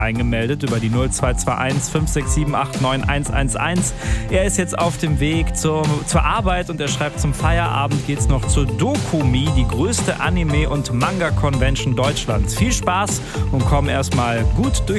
eingemeldet über die 0221 567 89 111. Er ist jetzt auf dem Weg zur Arbeit und er schreibt, zum Feierabend geht's noch zur Dokumi, die größte Anime- und Manga-Convention Deutschlands. Viel Spaß und komm erstmal gut durch